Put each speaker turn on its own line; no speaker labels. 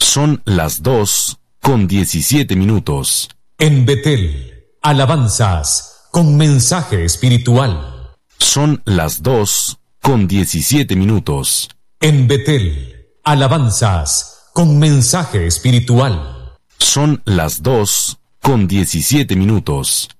Son las 2:17.
En Betel, alabanzas con mensaje espiritual.
Son las 2:17.
En Betel, alabanzas con mensaje espiritual.
Son las 2:17.